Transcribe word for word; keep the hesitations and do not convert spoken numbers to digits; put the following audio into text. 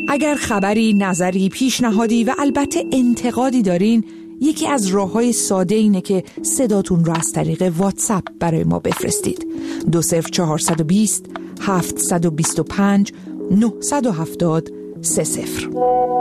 اگر خبری، نظری، پیشنهادی و البته انتقادی دارین، یکی از راه‌های ساده اینه که صداتون رو از طریق واتساپ برای ما بفرستید. دو صفر چهارصد و بیست هفتصد و بیست و پنج نهصد و هفتاد سه صفر.